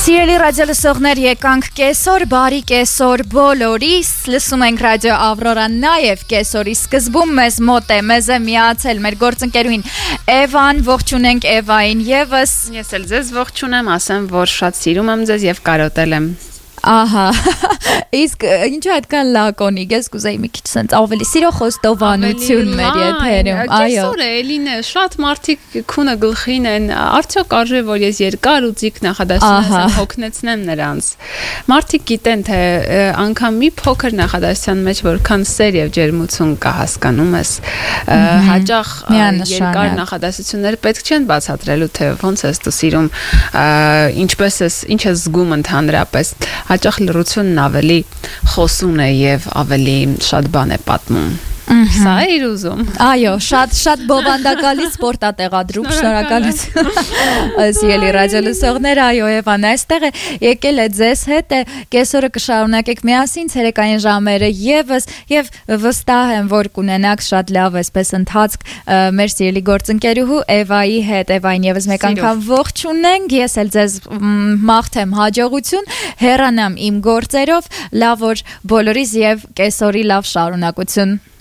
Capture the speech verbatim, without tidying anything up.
Սիրելի ռադիոլսողներ, եկանք կեսօր, բարի կեսօր բոլորիս, լսում ենք ռադիո Ավրորան, նաև կեսօրի սկզբում մեզ մոտ է, մեզ է միացել մեր գործընկերուհին Էվան, ողջունենք Էվային եւս։ Ես էլ ձեզ ողջունեմ, ասեմ, որ շատ սիրում եմ ձեզ եւ կարոտել եմ։ Ահա, իսկ ինչու այդքան լակոնիկ ես, կուզեի մի քիչ sense ավելի սիրո խոստովանություն մեր եթերում, այո։ Կեսօր է, Էլին է, շատ մարդիկ քունը գլխին են, արդյոք արժե որ ես երկար ու ձիգ նախադասություն հոգնեցնեմ նրանց։ Մարդիկ գիտեն, թե անգամ մի փոքր նախադասության մեջ որքան սեր եւ ջերմություն կա, հասկանում ես, հաճախ երկար նախադասությունները պետք չեն բացատրելու, թե ոնց ես դու սիրում, ինչպես ես, ինչ ես զգում ընդհանրապես։ Հաճախ լռությունն ավելի խոսուն է եւ ավելի շատ բան է պատմում։ Սա է իր ուզում։ Այո, շատ շատ բովանդակալի սպորտատեղադրում, շնորհակալություն։ Սիրելի ռադիոլսողներ, այո, Էվան այստեղ է, եկել է ձեզ հետ, կեսօրը կշարունակենք միասին ցերեկային ժամերը եւս եւ վստահ եմ, որ կունենաք շատ լավ այսպես ընթացք մեր սիրելի գործընկերուհու Էվայի հետ։ Էվային եւս մեկ անգամ ողջունենք, ես էլ ձեզ մաղթեմ հաջողություն, հեռանամ իմ գործերով, լավ որ բոլորիս եւ կեսօրի լավ շարունակություն։